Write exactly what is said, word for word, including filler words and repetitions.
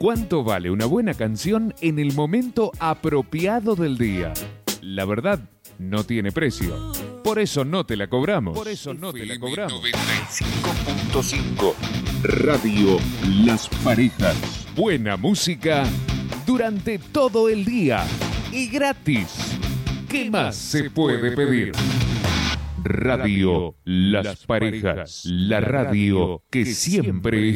¿Cuánto vale una buena canción en el momento apropiado del día? La verdad, no tiene precio. Por eso no te la cobramos. Por eso no te la cobramos. noventa y cinco punto cinco Radio Las Parejas. Buena música durante todo el día y gratis. ¿Qué más se puede pedir? Radio Las Parejas, la radio que siempre